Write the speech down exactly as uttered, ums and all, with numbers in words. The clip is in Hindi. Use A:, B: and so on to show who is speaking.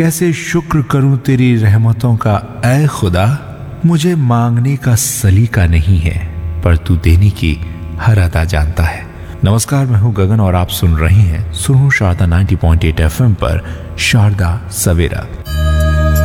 A: कैसे शुक्र करूं तेरी रहमतों का ऐ खुदा। मुझे मांगने का सलीका नहीं है, पर तू देने की हर अदा जानता है। नमस्कार, मैं हूं गगन और आप सुन रहे हैं सुनो शारदा नब्बे पॉइंट आठ एफएम पर शारदा सवेरा।